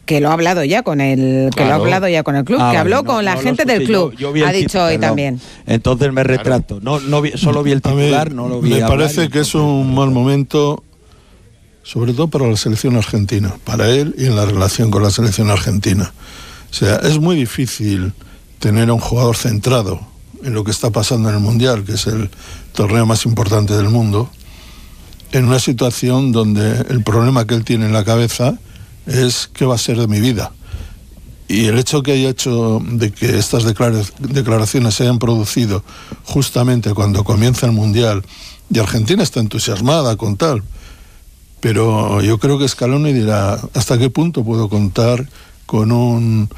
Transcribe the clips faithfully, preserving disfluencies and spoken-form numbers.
que lo ha hablado ya con el, que claro. lo ha hablado ya con el club, ah, que vale, habló no, con la no gente del club, yo, yo ha dicho hoy también. Entonces me retracto. No, no vi, solo vi el titular, no lo vi. Me parece que es un mal momento, sobre todo para la selección argentina, para él y en la relación con la selección argentina. O sea, es muy difícil tener a un jugador centrado en lo que está pasando en el Mundial, que es el torneo más importante del mundo, en una situación donde el problema que él tiene en la cabeza es qué va a ser de mi vida. Y el hecho que haya hecho de que estas declaraciones se hayan producido justamente cuando comienza el Mundial, y Argentina está entusiasmada con tal, pero yo creo que Scaloni dirá hasta qué punto puedo contar con un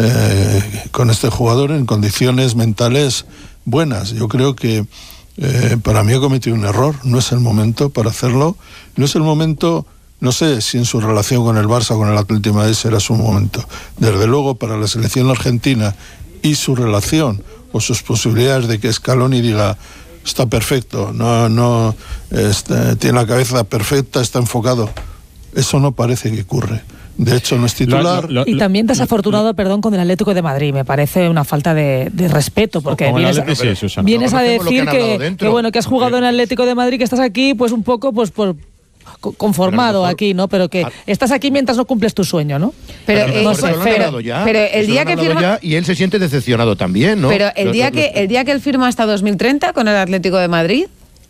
eh, con este jugador en condiciones mentales buenas. Yo creo que eh, para mí ha cometido un error, no es el momento para hacerlo, no es el momento, no sé si en su relación con el Barça o con el Atlético de Madrid será su momento. Desde luego para la selección argentina y su relación o sus posibilidades de que Scaloni diga está perfecto, no, no este, tiene la cabeza perfecta, está enfocado, eso no parece que ocurre. De hecho, no es titular. Lo, lo, lo, y también desafortunado, lo, lo, perdón, con el Atlético de Madrid. Me parece una falta de, de respeto, porque vienes, Atlético, sí, Susana, vienes a decir que, que, que, bueno, que has jugado en el Atlético de Madrid, que estás aquí, pues un poco, pues por conformado mejor, aquí, ¿no? Pero que estás aquí mientras no cumples tu sueño, ¿no? Pero, pero, eh, no, pero, pero, ya, pero el día que firma ya, y él se siente decepcionado también, ¿no? Pero el lo, día lo, que el día que él firma hasta dos mil treinta con el Atlético de Madrid.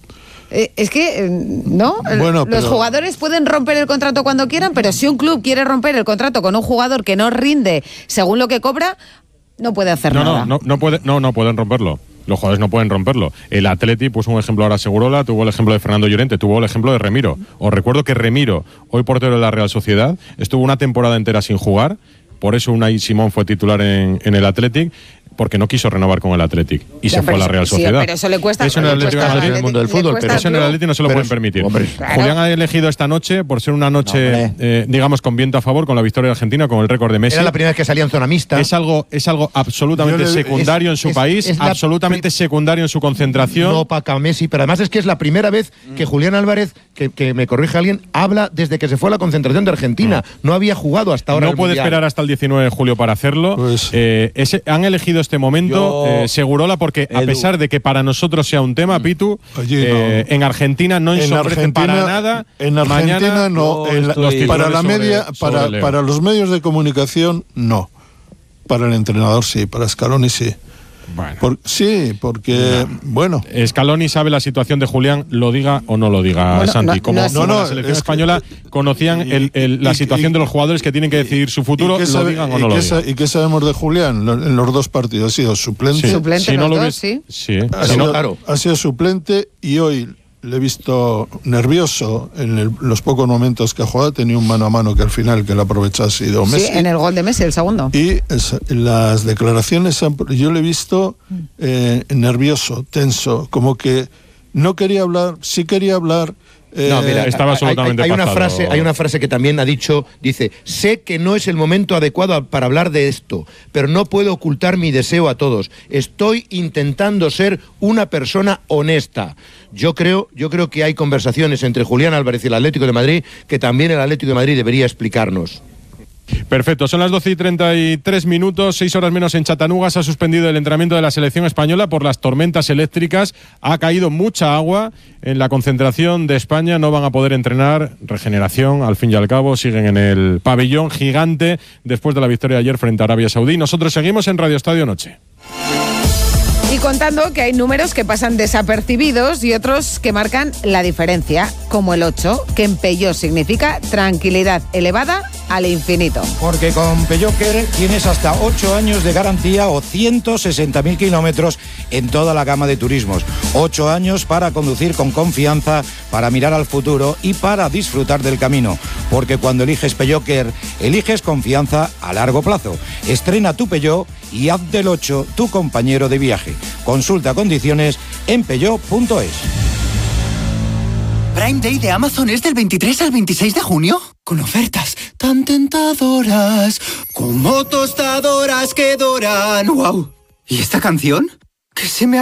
Eh, es que, eh, ¿no? Bueno, Los pero... jugadores pueden romper el contrato cuando quieran, pero si un club quiere romper el contrato con un jugador que no rinde según lo que cobra, no puede hacer no, nada. No, no, no, puede, no, no pueden romperlo. Los jugadores no pueden romperlo. El Atleti puso un ejemplo ahora Segurola, tuvo el ejemplo de Fernando Llorente, tuvo el ejemplo de Remiro. Os recuerdo que Remiro, hoy portero de la Real Sociedad, estuvo una temporada entera sin jugar, por eso Unai Simón fue titular en, en el Athletic, porque no quiso renovar con el Athletic y ya, se fue a la Real Sociedad. Sí, pero eso le cuesta. Eso en el Atlético de Madrid, en el mundo del fútbol, pero eso en el Atlético no se lo pueden permitir. Hombre, claro. Julián ha elegido esta noche por ser una noche, no, eh, digamos, con viento a favor, con la victoria de Argentina, con el récord de Messi. Era la primera vez que salía en zona mixta. Es algo, es algo absolutamente le, secundario es, en su es, país, es absolutamente la, secundario en su concentración. No opaca Messi, pero además es que es la primera vez que Julián Álvarez, que, que me corrige alguien, habla desde que se fue a la concentración de Argentina. No, no había jugado hasta ahora. No puede mundial. esperar hasta el diecinueve de julio para hacerlo. Pues, eh, ese, han elegido este momento. Yo, Eh, Segurola, porque Edu. a pesar de que para nosotros sea un tema, Pitu, Allí eh, no. en Argentina no ensombrece para nada. En Argentina Mañana, no. En la, los para la media, sobre, para, sobre para los medios de comunicación, no. Para el entrenador sí, para Scaloni sí. Bueno. Por, sí, porque, no. bueno. Scaloni sabe la situación de Julián, lo diga o no lo diga, bueno, Santi. No, como, no, como no, la selección española que, conocían y, el, el, la y, situación y, de los jugadores que tienen que decidir su futuro, lo sabe, digan o no lo digan. ¿Y qué sabemos de Julián? En los dos partidos ha sido suplente. Sí. Suplente si los no lo dos, ves, sí. sí. Ha, si sido, no, claro. ha sido suplente y hoy le he visto nervioso en el, los pocos momentos que ha jugado. Tenía un mano a mano que al final que lo aprovechó ha sido Messi. Sí, en el gol de Messi, el segundo. Y es, las declaraciones, yo le he visto eh, nervioso, tenso, como que no quería hablar, sí quería hablar. Eh, no, mira, estaba absolutamente hay, hay, hay una frase, hay una frase que también ha dicho, dice, sé que no es el momento adecuado para hablar de esto, pero no puedo ocultar mi deseo a todos. Estoy intentando ser una persona honesta. Yo creo, yo creo que hay conversaciones entre Julián Álvarez y el Atlético de Madrid que también el Atlético de Madrid debería explicarnos. Perfecto, son las doce y treinta y tres minutos, seis horas menos en Chattanooga. Se ha suspendido el entrenamiento de la selección española por las tormentas eléctricas. Ha caído mucha agua en la concentración de España. No van a poder entrenar. Regeneración, al fin y al cabo, siguen en el pabellón gigante después de la victoria de ayer frente a Arabia Saudí. Nosotros seguimos en Radio Estadio Noche. Y contando que hay números que pasan desapercibidos y otros que marcan la diferencia, como el ocho, que en Peugeot significa tranquilidad elevada al infinito. Porque con Peugeot Care tienes hasta ocho años de garantía o ciento sesenta mil kilómetros en toda la gama de turismos. ocho años para conducir con confianza, para mirar al futuro y para disfrutar del camino. Porque cuando eliges Peugeot Care, eliges confianza a largo plazo. Estrena tu Peugeot y haz del ocho tu compañero de viaje. Consulta condiciones en peugeot punto es. ¿Prime Day de Amazon es del veintitrés al veintiséis de junio? Con ofertas tan tentadoras como tostadoras que doran. ¡Wow! ¿Y esta canción? ¿Qué se me ha